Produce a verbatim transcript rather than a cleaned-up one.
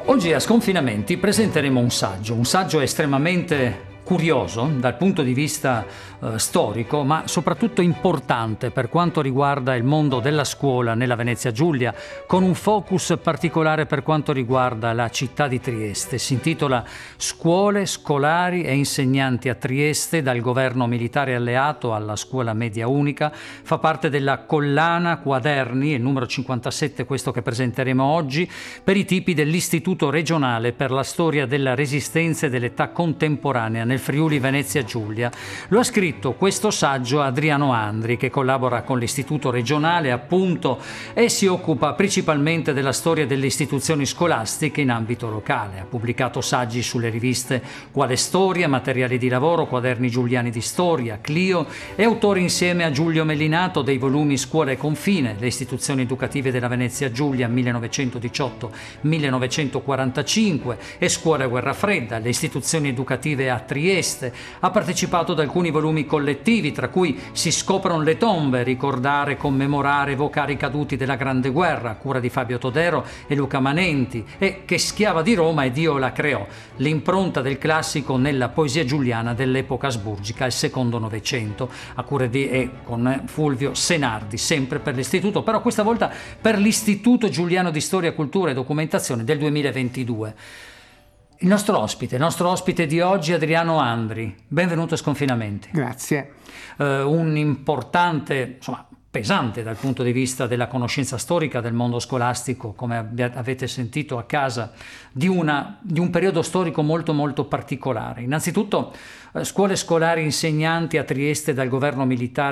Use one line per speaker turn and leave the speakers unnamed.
Oggi a Sconfinamenti presenteremo un saggio, un saggio estremamente curioso dal punto di vista eh, storico, ma soprattutto importante per quanto riguarda il mondo della scuola nella Venezia Giulia, con un focus particolare per quanto riguarda la città di Trieste. Si intitola Scuole, scolari e insegnanti a Trieste, dal governo militare alleato alla scuola media unica. Fa parte della collana Quaderni, il numero cinquantasette, questo che presenteremo oggi, per i tipi dell'Istituto regionale per la storia della Resistenza e dell'età contemporanea nel Friuli Venezia Giulia. Lo ha scritto questo saggio Adriano Andri, che collabora con l'Istituto regionale appunto e si occupa principalmente della storia delle istituzioni scolastiche in ambito locale. Ha pubblicato saggi sulle riviste Quale Storia, Materiali di lavoro, Quaderni Giuliani di Storia, Clio, e autore insieme a Giulio Mellinato dei volumi Scuola e Confine, le istituzioni educative della Venezia Giulia millenovecentodiciotto millenovecentoquarantacinque e Scuola e Guerra Fredda, le istituzioni educative a Trieste. Ha partecipato ad alcuni volumi collettivi, tra cui Si scoprono le tombe, ricordare, commemorare, evocare i caduti della Grande Guerra, a cura di Fabio Todero e Luca Manenti, e Che schiava di Roma e Dio la creò, l'impronta del classico nella poesia giuliana dell'epoca asburgica, il secondo Novecento, a cura di e con Fulvio Senardi, sempre per l'Istituto, però questa volta per l'Istituto Giuliano di Storia, Cultura e Documentazione del duemilaventidue. Il nostro ospite, il nostro ospite di oggi è Adriano Andri. Benvenuto a Sconfinamenti.
Grazie.
Uh, un importante, insomma, pesante dal punto di vista della conoscenza storica del mondo scolastico, come avete sentito a casa, di, una, di un periodo storico molto molto particolare. Innanzitutto, uh, scuole scolari insegnanti a Trieste dal governo militare